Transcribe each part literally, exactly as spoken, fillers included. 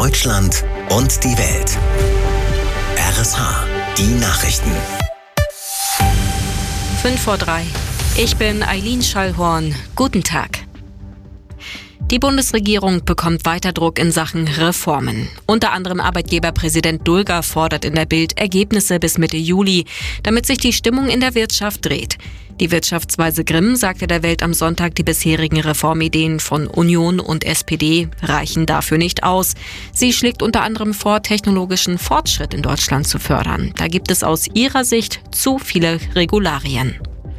Deutschland und die Welt. R S H, die Nachrichten. fünf vor drei. Ich bin Eileen Schallhorn. Guten Tag. Die Bundesregierung bekommt weiter Druck in Sachen Reformen. Unter anderem Arbeitgeberpräsident Dulger fordert in der Bild Ergebnisse bis Mitte Juli, damit sich die Stimmung in der Wirtschaft dreht. Die Wirtschaftsweise Grimm sagte der Welt am Sonntag, die bisherigen Reformideen von Union und S P D reichen dafür nicht aus. Sie schlägt unter anderem vor, technologischen Fortschritt in Deutschland zu fördern. Da gibt es aus ihrer Sicht zu viele Regularien.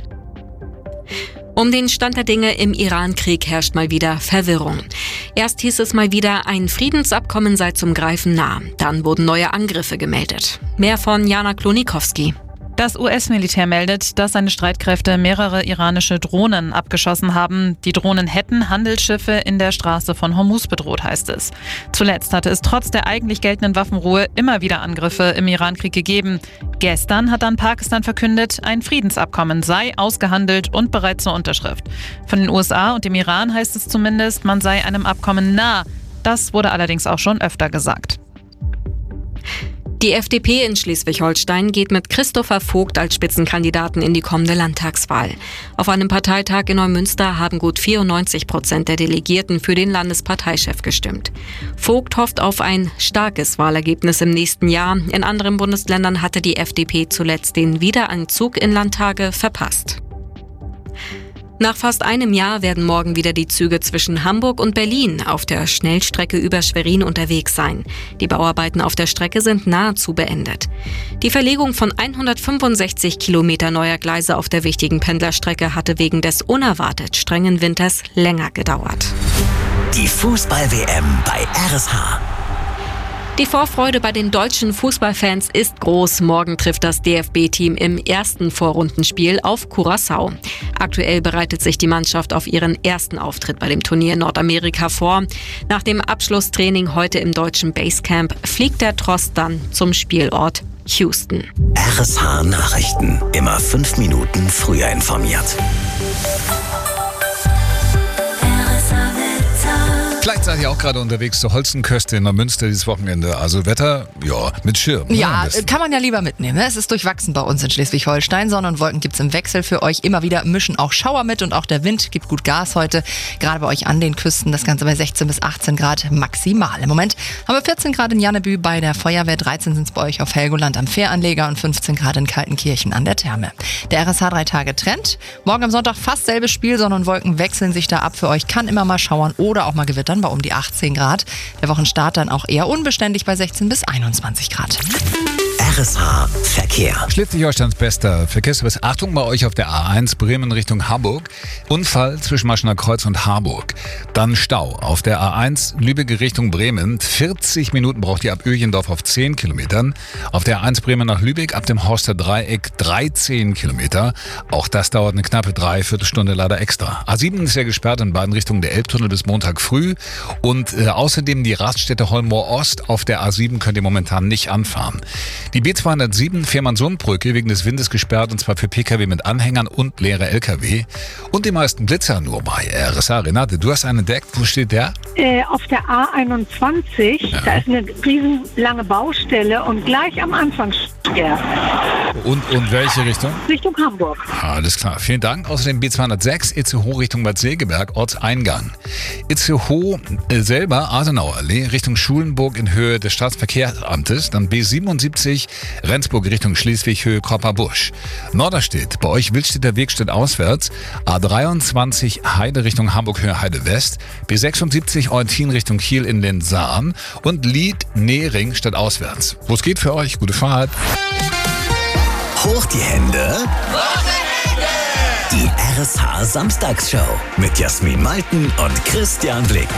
Um den Stand der Dinge im Iran-Krieg herrscht mal wieder Verwirrung. Erst hieß es mal wieder, ein Friedensabkommen sei zum Greifen nah. Dann wurden neue Angriffe gemeldet. Mehr von Jana Klonikowski. Das U S-Militär meldet, dass seine Streitkräfte mehrere iranische Drohnen abgeschossen haben. Die Drohnen hätten Handelsschiffe in der Straße von Hormuz bedroht, heißt es. Zuletzt hatte es trotz der eigentlich geltenden Waffenruhe immer wieder Angriffe im Iran-Krieg gegeben. Gestern hat dann Pakistan verkündet, ein Friedensabkommen sei ausgehandelt und bereit zur Unterschrift. Von den U S A und dem Iran heißt es zumindest, man sei einem Abkommen nah. Das wurde allerdings auch schon öfter gesagt. Die F D P in Schleswig-Holstein geht mit Christopher Vogt als Spitzenkandidaten in die kommende Landtagswahl. Auf einem Parteitag in Neumünster haben gut vierundneunzig Prozent der Delegierten für den Landesparteichef gestimmt. Vogt hofft auf ein starkes Wahlergebnis im nächsten Jahr. In anderen Bundesländern hatte die F D P zuletzt den Wiedereinzug in Landtage verpasst. Nach fast einem Jahr werden morgen wieder die Züge zwischen Hamburg und Berlin auf der Schnellstrecke über Schwerin unterwegs sein. Die Bauarbeiten auf der Strecke sind nahezu beendet. Die Verlegung von hundertfünfundsechzig Kilometer neuer Gleise auf der wichtigen Pendlerstrecke hatte wegen des unerwartet strengen Winters länger gedauert. Die Fußball-W M bei R S H. Die Vorfreude bei den deutschen Fußballfans ist groß. Morgen trifft das D F B-Team im ersten Vorrundenspiel auf Curaçao. Aktuell bereitet sich die Mannschaft auf ihren ersten Auftritt bei dem Turnier in Nordamerika vor. Nach dem Abschlusstraining heute im deutschen Basecamp fliegt der Trost dann zum Spielort Houston. R S H Nachrichten. Immer fünf Minuten früher informiert. Vielleicht seid ihr auch gerade unterwegs zur Holzenköste in Neumünster dieses Wochenende. Also Wetter, ja, mit Schirm. Ja, kann man ja lieber mitnehmen. Ne? Es ist durchwachsen bei uns in Schleswig-Holstein. Sonne und Wolken gibt's im Wechsel für euch. Immer wieder mischen auch Schauer mit und auch der Wind gibt gut Gas heute. Gerade bei euch an den Küsten. Das Ganze bei sechzehn bis achtzehn Grad maximal. Im Moment haben wir vierzehn Grad in Jannebü bei der Feuerwehr, dreizehn sind's bei euch auf Helgoland am Fähranleger und fünfzehn Grad in Kaltenkirchen an der Therme. Der R S H drei Tage Trend. Morgen am Sonntag fast selbes Spiel. Sonne und Wolken wechseln sich da ab für euch. Kann immer mal schauern oder auch mal gewittern bei um die achtzehn Grad. Der Wochenstart dann auch eher unbeständig bei sechzehn bis einundzwanzig Grad. R S H Verkehr. Schleswig-Holsteins bester Verkehrsservice. Achtung bei euch auf der A eins Bremen Richtung Harburg. Unfall zwischen Maschener Kreuz und Harburg. Dann Stau auf der A eins Lübeck Richtung Bremen. vierzig Minuten braucht ihr ab Öjendorf auf zehn Kilometern. Auf der A eins Bremen nach Lübeck ab dem Horster Dreieck dreizehn Kilometer. Auch das dauert eine knappe Dreiviertelstunde leider extra. A sieben ist ja gesperrt in beiden Richtungen der Elbtunnel bis Montag früh. Und äh, außerdem die Raststätte Holmoor Ost auf der A sieben könnt ihr momentan nicht anfahren. Die B zweihundertsieben Fehmarnsundbrücke wegen des Windes gesperrt und zwar für Pkw mit Anhängern und leere Lkw. Und die meisten Blitzer nur bei R S H. Renate, du hast einen entdeckt. Wo steht der? Äh, auf der A einundzwanzig. Ja. Da ist eine riesenlange Baustelle und gleich am Anfang steht der. Und, und welche Richtung? Richtung Hamburg. Alles klar, vielen Dank. Außerdem B zweihundertsechs Itzehoe Richtung Bad Segeberg, Ortseingang. Itzehoe äh, selber, Adenauer Allee, Richtung Schulenburg in Höhe des Staatsverkehrsamtes. Dann B siebenundsiebzig Rendsburg Richtung Schleswig, Höhe Kopperbusch. Norderstedt, bei euch Wildstädter Weg steht auswärts. A dreiundzwanzig Heide Richtung Hamburg, Höhe Heide West. B sechsundsiebzig Eutin Richtung Kiel in den Saan. Und Lied-Nehring steht auswärts. Wo es geht für euch, gute Fahrt. Hoch die Hände. Die R S H Samstagsshow mit Jasmin Malten und Christian Blicken.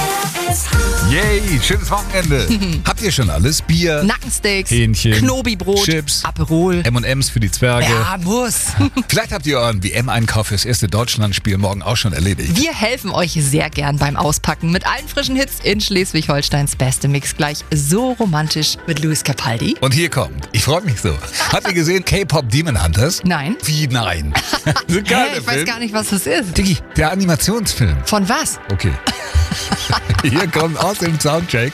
Yay, schönes Wochenende. Habt ihr schon alles? Bier, Nackensteaks, Hähnchen, Knobibrot, Chips, Aperol. M und M's für die Zwerge. Ja, muss. Vielleicht habt ihr euren W M-Einkauf fürs erste Deutschlandspiel morgen auch schon erledigt. Wir helfen euch sehr gern beim Auspacken mit allen frischen Hits in Schleswig-Holsteins beste Mix. Gleich so romantisch mit Luis Capaldi. Und hier kommt, ich freue mich so. Habt ihr gesehen K-Pop Demon Hunters? Nein. Wie nein? So Hä, ich weiß gar nicht, was das ist. Diggi, der Animationsfilm. Von was? Okay. Hier kommt aus dem Soundtrack